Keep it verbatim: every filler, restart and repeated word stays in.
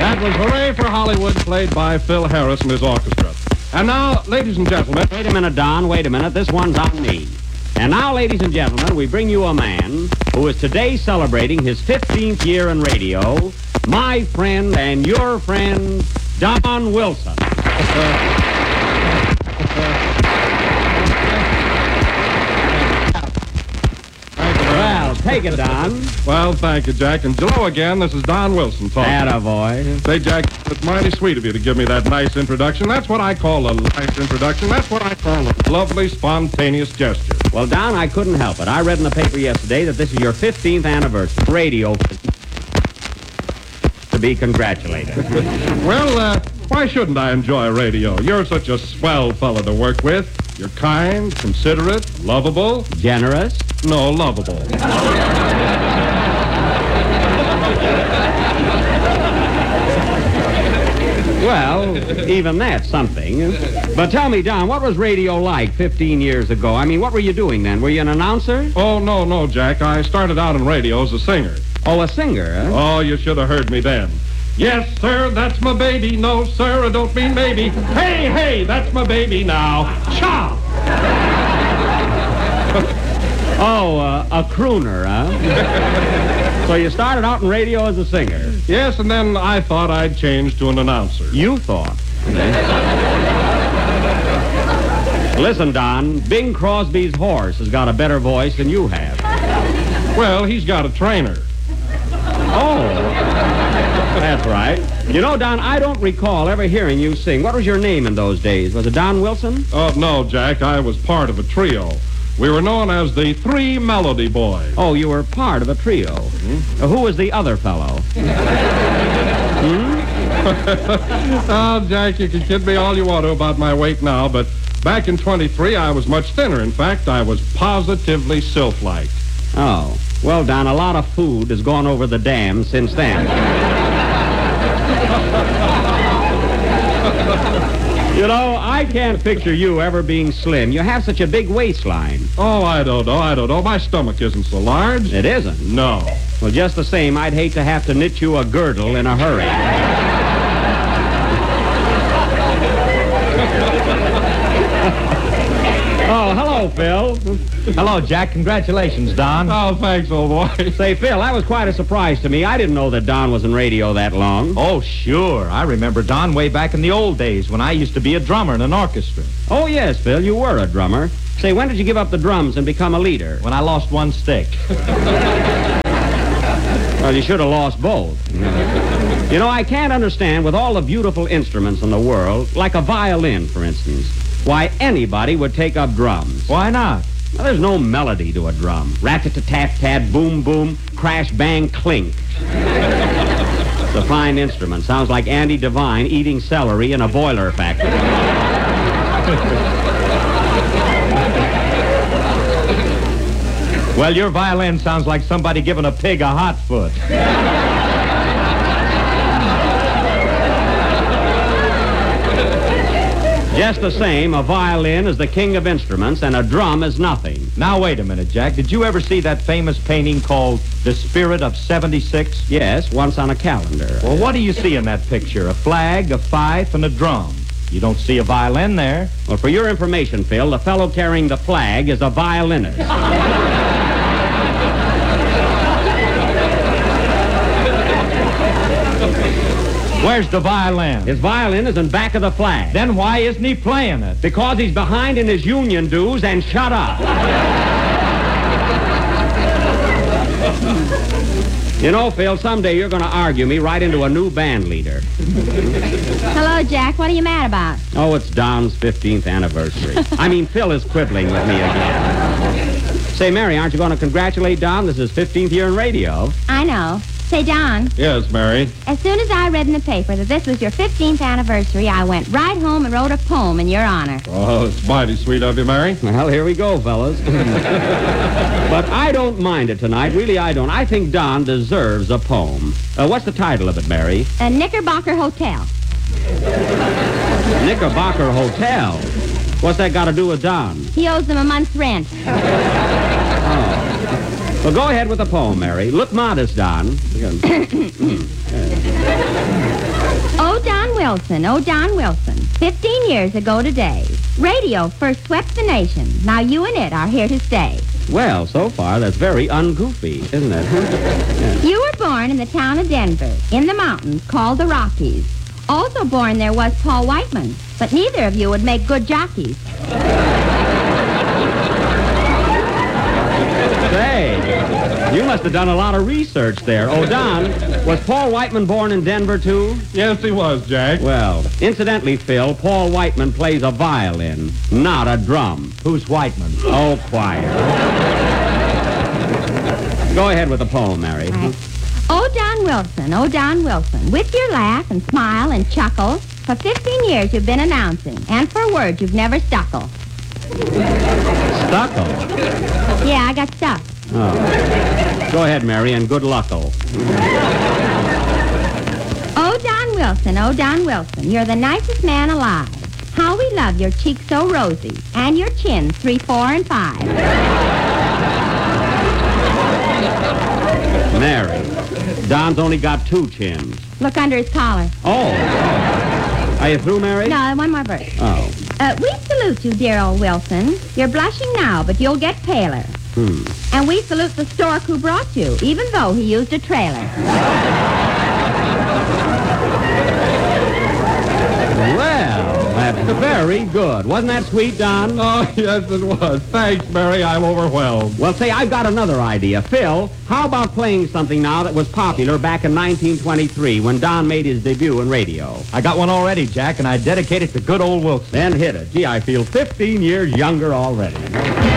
That was Hooray for Hollywood, played by Phil Harris and his orchestra. And now, ladies and gentlemen... Wait a minute, Don. Wait a minute. This one's on me. And now, ladies and gentlemen, we bring you a man who is today celebrating his fifteenth year in radio, my friend and your friend, Don Wilson. Well, take it, Don. Well, thank you, Jack. And hello again. This is Don Wilson talking. Attaboy. Say, Jack, it's mighty sweet of you to give me that nice introduction. That's what I call a nice introduction. That's what I call a lovely, spontaneous gesture. Well, Don, I couldn't help it. I read in the paper yesterday that this is your fifteenth anniversary. Radio to be congratulated. Well, uh, why shouldn't I enjoy radio? You're such a swell fella to work with. You're kind, considerate, lovable. Generous? No, lovable. Well, even that's something. But tell me, Don, what was radio like fifteen years ago? I mean, what were you doing then? Were you an announcer? Oh, no, no, Jack. I started out in radio as a singer. Oh, a singer, huh? Oh, you should have heard me then. Yes, sir, that's my baby. No, sir, I don't mean maybe. Hey, hey, that's my baby now. Cha! Oh, uh, a crooner, huh? So you started out in radio as a singer? Yes, and then I thought I'd change to an announcer. You thought? Listen, Don, Bing Crosby's horse has got a better voice than you have. Well, he's got a trainer. Oh, that's right. You know, Don, I don't recall ever hearing you sing. What was your name in those days? Was it Don Wilson? Oh, no, Jack, I was part of a trio. We were known as the Three Melody Boys. Oh, you were part of a trio. Mm-hmm. Uh, who was the other fellow? hmm? Oh, Jack, you can kid me all you want to about my weight now, but back in twenty-three, I was much thinner. In fact, I was positively sylph-like. Oh. Well, Don, a lot of food has gone over the dam since then. You know, I can't picture you ever being slim. You have such a big waistline. Oh, I don't know, I don't know. My stomach isn't so large. It isn't? No. Well, just the same, I'd hate to have to knit you a girdle in a hurry. Oh, hello, Phil. Hello, Jack. Congratulations, Don. Oh, thanks, old boy. Say, Phil, that was quite a surprise to me. I didn't know that Don was in radio that long. Oh, sure. I remember Don way back in the old days when I used to be a drummer in an orchestra. Oh, yes, Phil, you were a drummer. Say, when did you give up the drums and become a leader? When I lost one stick. Well, you should have lost both. You know, I can't understand, with all the beautiful instruments in the world, like a violin, for instance, why anybody would take up drums. Why not? Well, there's no melody to a drum. Rat-a-tat-tat, boom-boom, crash-bang, clink. It's a fine instrument. Sounds like Andy Devine eating celery in a boiler factory. Well, your violin sounds like somebody giving a pig a hot foot. Just the same, a violin is the king of instruments, and a drum is nothing. Now, wait a minute, Jack. Did you ever see that famous painting called The Spirit of seventy-six? Yes, once on a calendar. Well, what do you see in that picture? A flag, a fife, and a drum. You don't see a violin there. Well, for your information, Phil, the fellow carrying the flag is a violinist. Where's the violin? His violin is in back of the flag. Then why isn't he playing it? Because he's behind in his union dues, and shut up. You know, Phil, someday you're going to argue me right into a new band leader. Hello, Jack. What are you mad about? Oh, it's Don's fifteenth anniversary. I mean, Phil is quibbling with me again. Say, Mary, aren't you going to congratulate Don? This is his fifteenth year in radio. I know. Say, Don, Yes, Mary. as soon as I read in the paper that this was your fifteenth anniversary, I went right home and wrote a poem in your honor. Oh, it's mighty sweet of you, Mary. Well, here we go, fellas. But I don't mind it tonight. Really, I don't. I think Don deserves a poem. Uh, what's the title of it, Mary? A Knickerbocker Hotel. Knickerbocker Hotel. What's that got to do with Don? He owes them a month's rent. Well, go ahead with the poem, Mary. Look modest, Don. Wilson, oh, Don Wilson. Fifteen years ago today, radio first swept the nation. Now you and it are here to stay. Well, so far, that's very ungoofy, isn't it? Yeah. You were born in the town of Denver, in the mountains called the Rockies. Also born there was Paul Whiteman, but neither of you would make good jockeys. Say, you must have done a lot of research there. Oh, Don, was Paul Whiteman born in Denver, too? Yes, he was, Jack. Well, incidentally, Phil, Paul Whiteman plays a violin, not a drum. Who's Whiteman? Oh, quiet. Go ahead with the poem, Mary. Right. Oh, Don Wilson, oh, Don Wilson. With your laugh and smile and chuckle, for fifteen years you've been announcing, and for words you've never stuckle. Stucco? Yeah, I got stuck. Oh. Go ahead, Mary, and good luckle. Oh, Don Wilson, oh, Don Wilson, you're the nicest man alive. How we love your cheeks so rosy, and your chin three, four, and five. Mary, Don's only got two chins. Look under his collar. Oh. Are you through, Mary? No, one more verse. Oh. Uh, we salute you, dear old Wilson. You're blushing now, but you'll get paler. Hmm. And we salute the stork who brought you, even though he used a trailer. Well, that's very good. Wasn't that sweet, Don? Oh, yes, it was. Thanks, Mary. I'm overwhelmed. Well, say, I've got another idea. Phil, how about playing something now that was popular back in nineteen twenty-three when Don made his debut in radio? I got one already, Jack, and I dedicate it to good old Wilson. Then hit it. Gee, I feel fifteen years younger already.